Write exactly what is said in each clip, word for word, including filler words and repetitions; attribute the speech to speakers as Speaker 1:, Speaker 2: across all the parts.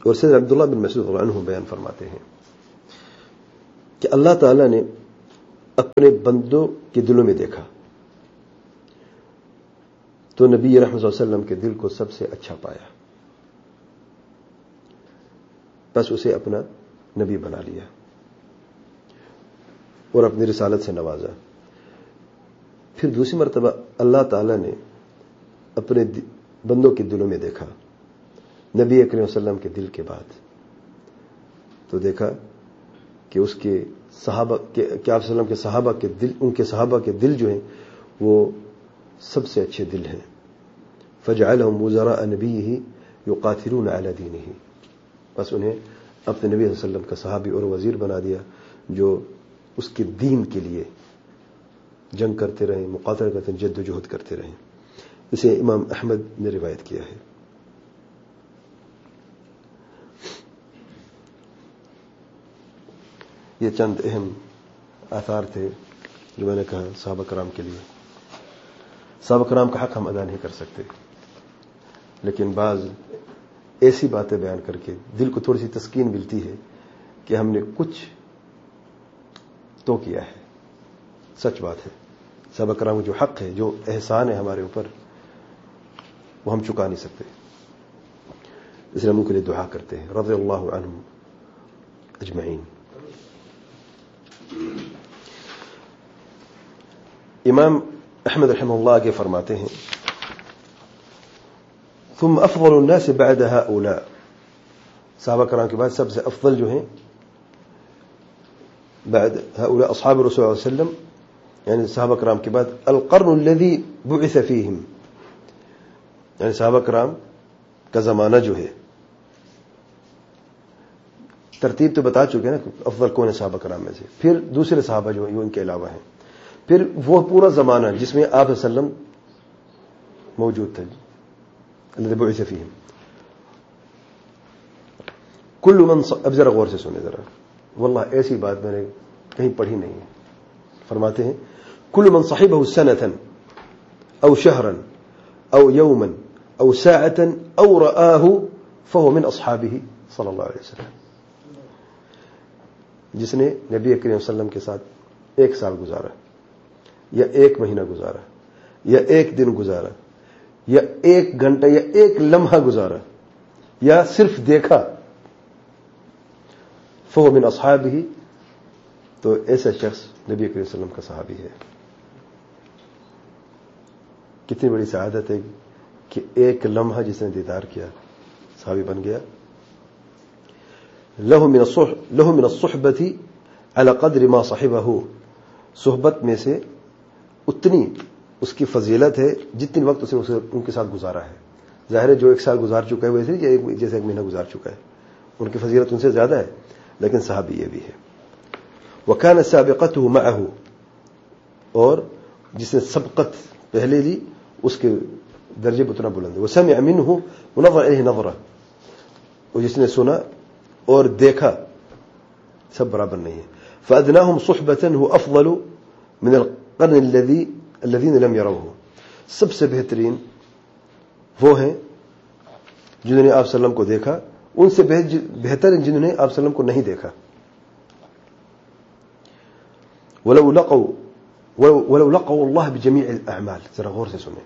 Speaker 1: اور سیدنا عبداللہ بن مسعود رضی اللہ عنہ بیان فرماتے ہیں کہ اللہ تعالیٰ نے اپنے بندوں کے دلوں میں دیکھا تو نبی رحمت صلی اللہ علیہ وسلم کے دل کو سب سے اچھا پایا، بس اسے اپنا نبی بنا لیا اور اپنی رسالت سے نوازا۔ پھر دوسری مرتبہ اللہ تعالیٰ نے اپنے بندوں کے دلوں میں دیکھا نبی اکرم صلی اللہ علیہ وسلم کے دل کے بعد، تو دیکھا کہ اس کے صحابہ کے کیا آپ وسلم کے صحابہ کے دل، ان کے صحابہ کے دل جو ہیں وہ سب سے اچھے دل ہیں۔ فجعلهم وزراء نبیہ یقاتلون علی دینہ، بس انہیں اپنے نبی صلی اللہ علیہ وسلم کا صحابی اور وزیر بنا دیا جو اس کے دین کے لیے جنگ کرتے رہیں، مقاتلہ کرتے رہیں، جد و جہد کرتے رہیں۔ اسے امام احمد نے روایت کیا ہے۔ یہ چند اہم آثار تھے جو میں نے کہا صحابہ کرام کے لیے۔ صحابہ کرام کا حق ہم ادا نہیں کر سکتے، لیکن بعض ایسی باتیں بیان کر کے دل کو تھوڑی سی تسکین ملتی ہے کہ ہم نے کچھ تو کیا ہے۔ سچ بات ہے، صحابہ کرام کا جو حق ہے، جو احسان ہے ہمارے اوپر، وہ ہم چکا نہیں سکتے، اس لیے ہم ان کے لیے دعا کرتے ہیں رضی اللہ عنہم اجمعین۔ امام احمد رحمہ اللہ آگے فرماتے ہیں ثم افضل الناس بعد هؤلاء، صحابہ کرام کے بعد سب سے افضل جو ہیں بعد هؤلاء اصحاب رسول اللہ صلی اللہ علیہ وسلم، یعنی صحابہ کرام کے بعد القرن الذي بعث فيهم، یعنی صحابہ کرام کا زمانہ جو ہے، ترتیب تو بتا چکے نا افضل کون ہے صحابہ کرام میں سے، پھر دوسرے صحابہ جو ہیں ان کے علاوہ ہیں، پھر وہ پورا زمانہ جس میں آپ صلی اللہ علیہ وسلم موجود تھے، الذي بعث فيهم كل من ص... اب ذرا غور سے سنیں ذرا، واللہ ایسی بات میں نے کہیں پڑھی نہیں ہے۔ فرماتے ہیں كل من صحبه سنة او شهرا او يوما او ساعة او رآه فهو من اصحابه صلی اللہ علیہ وسلم، جس نے نبی کریم صلی اللہ علیہ وسلم کے ساتھ ایک سال گزارا یا ایک مہینہ گزارا یا ایک دن گزارا یا ایک گھنٹہ یا ایک لمحہ گزارا یا صرف دیکھا، فهو من اصحابہ، تو ایسا شخص نبی کریم صلی اللہ علیہ وسلم کا صحابی ہے۔ کتنی بڑی سعادت ہے کہ ایک لمحہ جس نے دیدار کیا صحابی بن گیا۔ لہ من الصحبہ لہ من الصحبۃ علی قدر ما صحبہ، صحبت میں سے اتنی اس کی فضیلت ہے جتنی وقت اسے ان کے ساتھ گزارا ہے۔ ظاہر ہے جو ایک سال گزار چکا ہے ویسے نہیں جیسے ایک مہینہ گزار چکا ہے، ان کی فضیلت ان سے زیادہ ہے، لیکن صحابی یہ بھی ہے۔ وکان سابقته معه، اور جس نے سبقت پہلے لی اس کے درجے اتنا بلند ہے۔ وسمع منه ونظر الیہ نظرہ، اور جس نے سنا اور دیکھا سب برابر نہیں ہے۔ فادناهم صحبة هو افضل من القرن الذي الذين لم يروه، سب سے بہترین وہ ہیں جنہوں نے آپ صلی اللہ علیہ وسلم کو دیکھا، ان سے بہتر جنہوں نے آپ صلی اللہ علیہ وسلم کو نہیں دیکھا۔ ولو لقوا ولو لقوا الله بجميع الاعمال، ذرا غور سے سنیں،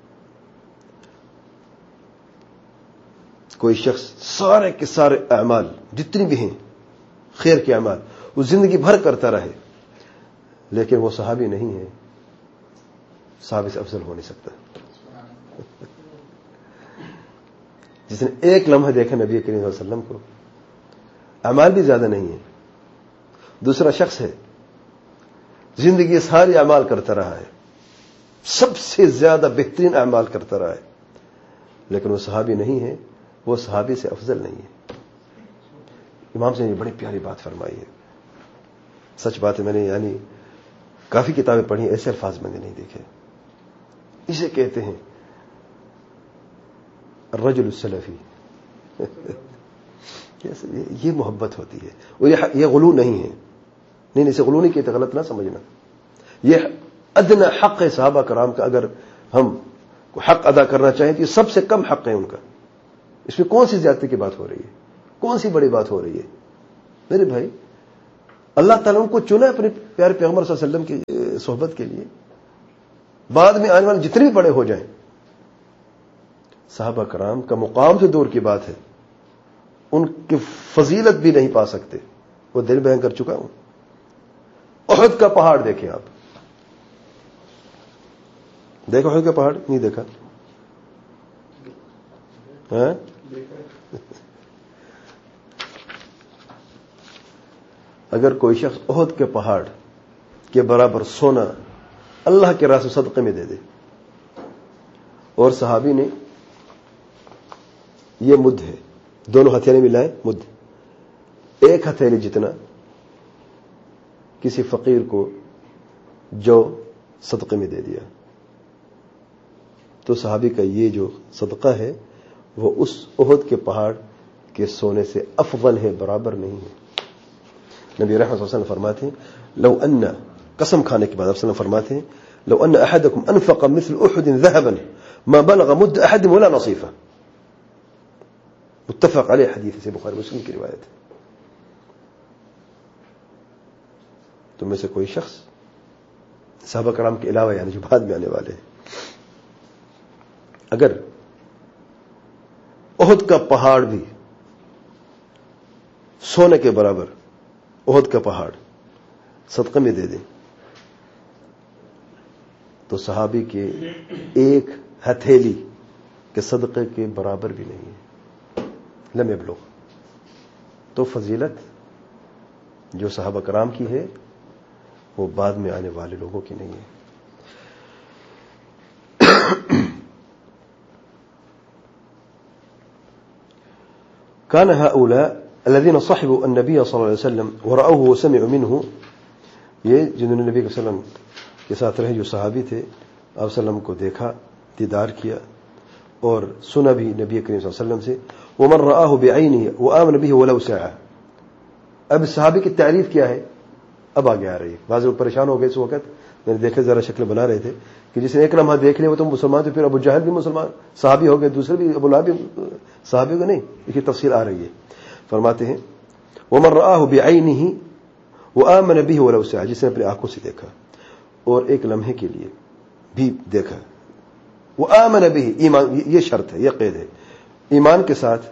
Speaker 1: کوئی شخص سارے کے سارے اعمال جتنی بھی ہیں خیر کے اعمال وہ زندگی بھر کرتا رہے، لیکن وہ صحابی نہیں ہے، صحابی سے افضل ہو نہیں سکتا۔ جس نے ایک لمحہ دیکھا نبی کریم صلی اللہ علیہ وسلم کو، اعمال بھی زیادہ نہیں ہے، دوسرا شخص ہے زندگی ساری اعمال کرتا رہا ہے، سب سے زیادہ بہترین اعمال کرتا رہا ہے، لیکن وہ صحابی نہیں ہے، وہ صحابی سے افضل نہیں ہے۔ امام سے نے بڑی پیاری بات فرمائی ہے، سچ بات ہے، میں نے یعنی کافی کتابیں پڑھی، ایسے الفاظ میں نے نہیں دیکھے۔ اسے کہتے ہیں الرجل السلفی، یہ محبت ہوتی ہے، اور یہ غلو نہیں ہے، نہیں اسے غلو نہیں کہتے، غلط نہ سمجھنا، یہ ادنى حق ہے صحابہ کرام کا۔ اگر ہم کو حق ادا کرنا چاہیں تو یہ سب سے کم حق ہے ان کا، اس میں کون سی زیادتی کی بات ہو رہی ہے؟ کون سی بڑی بات ہو رہی ہے میرے بھائی؟ اللہ تعالیٰ ان کو چنا اپنے پیارے پیغمبر صلی اللہ علیہ وسلم کی صحبت کے لیے. بعد میں آنے والے جتنے بھی بڑے ہو جائیں، صحابہ کرام کا مقام سے دور کی بات ہے، ان کی فضیلت بھی نہیں پا سکتے. وہ دل بیان کر چکا ہوں. احد کا پہاڑ دیکھیں آپ، دیکھو احد کا پہاڑ نہیں دیکھا؟ ہاں اگر کوئی شخص احد کے پہاڑ کے برابر سونا اللہ کے راستے صدقے میں دے دے، اور صحابی نے یہ مد ہے، دونوں ہتھیلی ملائے مد، ایک ہتھیلی جتنا کسی فقیر کو جو صدقے میں دے دیا، تو صحابی کا یہ جو صدقہ ہے وہ اس احد کے پہاڑ کے سونے سے افضل ہے، برابر نہیں ہے. نبی رحمت صلی اللہ علیہ وسلم فرماتے ہیں لو ان، قسم کھانے کے بعد آپ صلی اللہ علیہ وسلم فرماتے ہیں لو ان احدکم انفق مثل احد ذهبا ما بلغ مد احد ولا نصيفه. متفق علیہ، حدیث سے بخاری مسلم کی روایت ہے. تم میں سے کوئی شخص صحابہ کرام کے علاوہ یعنی جو بعد میں آنے والے ہیں، اگر احد کا پہاڑ بھی سونے کے برابر، احد کا پہاڑ صدقے میں دے دیں، تو صحابی کے ایک ہتھیلی کے صدقے کے برابر بھی نہیں ہے، لم یبلغ. تو فضیلت جو صحابہ کرام کی ہے وہ بعد میں آنے والے لوگوں کی نہیں ہے. كان هؤلاء الذين صحبوا النبي صلى الله عليه وسلم ورأوه وسمعوا منه، یہ جنہوں نے نبی صلی اللہ علیہ وسلم کے ساتھ رہے، جو صحابی تھے، آپ صلی اللہ علیہ وسلم کو دیکھا، دیدار کیا اور سنا بھی نبی کریم صلی اللہ علیہ وسلم سے. ومن رآه بعینه وآمن به ولو ساعة. اب صحابی کی تعریف کیا ہے اب آگے آ رہی ہے. بعض لوگ پریشان ہو گئے اس وقت، میں نے دیکھا ذرا شکل بنا رہے تھے کہ جس نے ایک لمحہ دیکھ لیا وہ تو مسلمان تھے، پھر ابو جہل بھی مسلمان صحابی ہو گئے، دوسرے بھی ابو لہب بھی صحابی ہو گئے. نہیں، اس کی تفصیل آ رہی ہے. فرماتے ہیں ومن رآه بعینه وآمن به ولو ساعة، جس نے اپنی آنکھوں سے دیکھا اور ایک لمحے کے لیے بھی دیکھا. وآمن به، ایمان، یہ شرط ہے، یہ قید ہے، ایمان کے ساتھ.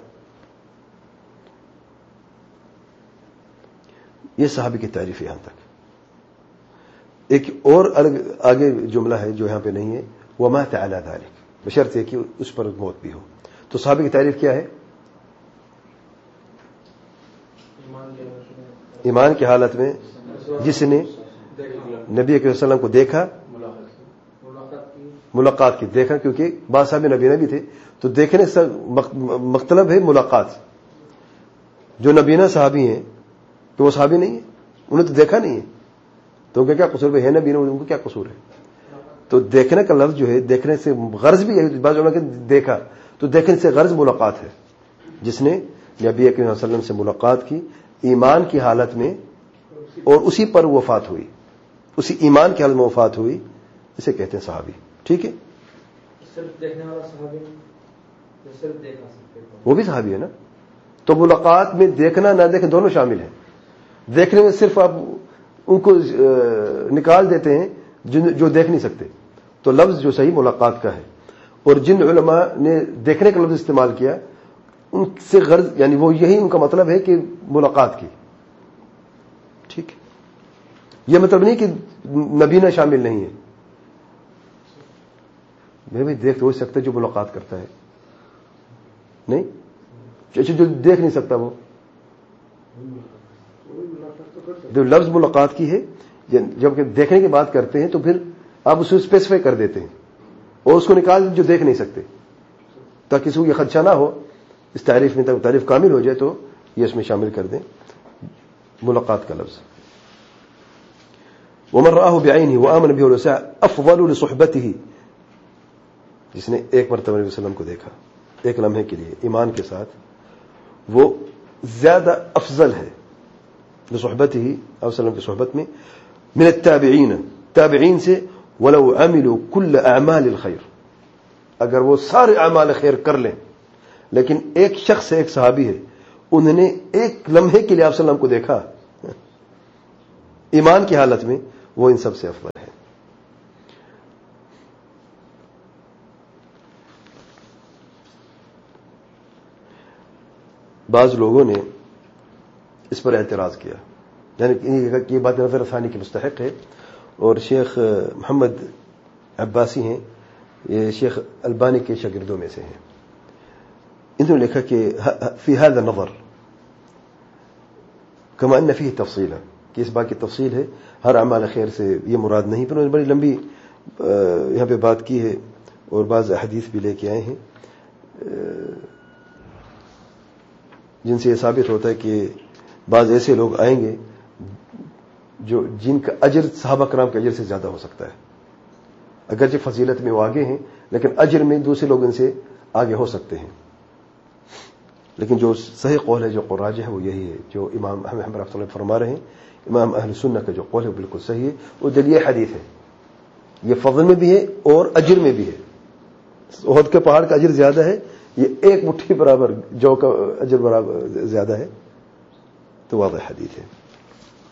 Speaker 1: یہ صحابی کی تعریف یہاں تک. ایک اور الگ آگے جملہ ہے جو یہاں پہ نہیں ہے، ومات علی ذلک، بشرط ہے کہ اس پر موت بھی ہو. تو صحابی کی تعریف کیا ہے؟ ایمان کی حالت میں جس نے نبی صلی اللہ علیہ وسلم کو دیکھا، ملاقات کی، دیکھا، کیونکہ بعض صحابی نبی نبی تھے تو دیکھنے سے مطلب ہے ملاقات. جو نبینا صحابی ہیں تو وہ صحابی نہیں ہے، انہیں تو دیکھا نہیں ہے، تو ان کا کیا قصور ہے؟ نبی ان کو کیا قصور ہے؟ تو دیکھنے کا لفظ جو ہے، دیکھنے سے غرض بھی ہے، بعض لوگوں نے دیکھا تو دیکھنے سے غرض ملاقات ہے. جس نے نبی کریم صلی اللہ علیہ وسلم سے ملاقات کی ایمان کی حالت میں اور اسی پر وفات ہوئی، اسی ایمان کی حالت میں وفات ہوئی، اسے کہتے ہیں صحابی. ٹھیک ہے،
Speaker 2: صرف دیکھنے والا صحابی صرف دیکھا سکتے
Speaker 1: وہ بھی صحابی ہے نا. تو ملاقات میں دیکھنا نہ دیکھنا دونوں شامل ہیں. دیکھنے میں صرف آپ ان کو نکال دیتے ہیں جو دیکھ نہیں سکتے، تو لفظ جو صحیح ملاقات کا ہے. اور جن علماء نے دیکھنے کا لفظ استعمال کیا ان سے غرض یعنی وہ یہی ان کا مطلب ہے کہ ملاقات کی. ٹھیک ہے، یہ مطلب نہیں کہ نبینا شامل نہیں ہے. میں بھی دیکھ تو ہو سکتا ہے جو ملاقات کرتا ہے، نہیں جو دیکھ نہیں سکتا وہ. جو لفظ ملاقات کی ہے، جب دیکھنے کی بات کرتے ہیں تو پھر آپ اسے اسپیسیفائی کر دیتے ہیں اور اس کو نکال جو دیکھ نہیں سکتے، تاکہ کسی کو یہ خدشہ نہ ہو اس تعریف میں، تک تعریف کامل ہو جائے تو یہ اس میں شامل کر دیں ملاقات کا لفظ. ومن رآه بعینه وآمن به ولو ساعة افضل لصحبته، جس نے ایک مرتبہ نبی صلی اللہ علیہ وسلم کو دیکھا ایک لمحے کے لیے ایمان کے ساتھ، وہ زیادہ افضل ہے لصحبته آپ صلی اللہ علیہ وسلم کی صحبت میں، من التابعین، تابعین سے، ولو عملوا كل اعمال الخیر، اگر وہ سارے اعمال خیر کر لیں. لیکن ایک شخص ایک صحابی ہے انہوں نے ایک لمحے کے لیے آپ صلی اللہ علیہ وسلم کو دیکھا ایمان کی حالت میں، وہ ان سب سے افضل ہے۔ بعض لوگوں نے اس پر اعتراض کیا، یعنی کہ یہ بات نظر ثانی کی مستحق ہے، اور شیخ محمد عباسی ہیں، یہ شیخ البانی کے شاگردوں میں سے ہیں۔ انہوں نے لکھا کہ فی هذا النظر كما ان فيه تفصیلا، کہ اس بات کی تفصیل ہے، ہر اعمال خیر سے یہ مراد نہیں، پر انہوں نے بڑی لمبی یہاں پہ بات کی ہے اور بعض احادیث بھی لے کے آئے ہیں جن سے یہ ثابت ہوتا ہے کہ بعض ایسے لوگ آئیں گے جو جن کا اجر صحابہ کرام کے اجر سے زیادہ ہو سکتا ہے، اگرچہ فضیلت میں وہ آگے ہیں لیکن اجر میں دوسرے لوگ ان سے آگے ہو سکتے ہیں۔ لیکن جو صحیح قول ہے، جو قراجہ ہے، وہ یہی ہے جو امام احمد بن حنبل فرما رہے ہیں۔ امام اہل سنہ کا جو قول ہے بالکل صحیح ہے، وہ دلیل حدیث ہے، یہ فضل میں بھی ہے اور اجر میں بھی ہے۔ احد کے پہاڑ کا اجر زیادہ ہے، یہ ایک مٹھی برابر جو کا اجر برابر زیادہ ہے، تو واضح حدیث ہے۔